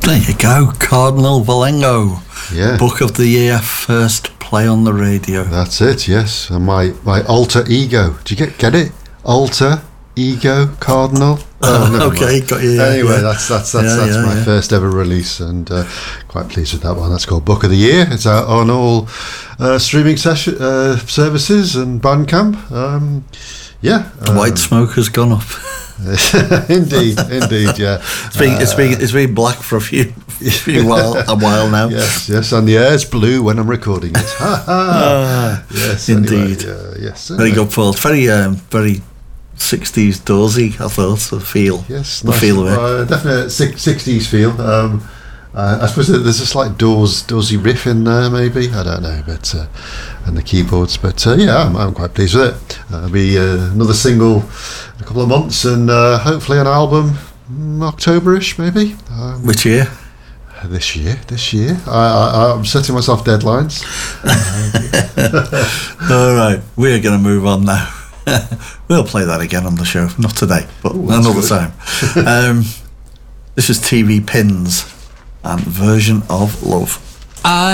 There you go, Cardinal Valengo. Yeah. Book of the Year, first play on the radio. That's it, yes. And my alter ego. Do you get it? Alter ego Cardinal. Okay, got you. Anyway, that's my first ever release, and quite pleased with that one. That's called Book of the Year. It's out on all streaming services and Bandcamp. White smoke has gone up. indeed, yeah. It's been black for a while now. Yes, and the air's blue when I'm recording it. Yes, indeed. Anyway, yes. Very good, Paul. It's very 60s doorsy, I thought, the feel. Yes, the feel of it. Definite 60s feel. I suppose there's a slight doorsy riff in there, maybe. I don't know, but and the keyboards. But I'm quite pleased with it. It'll be another single in a couple of months, and hopefully an album October-ish, maybe. Which year? This year. I'm setting myself deadlines. All right, we're going to move on now. We'll play that again on the show. Not today, but another time. This is TV Pins and Version of Love.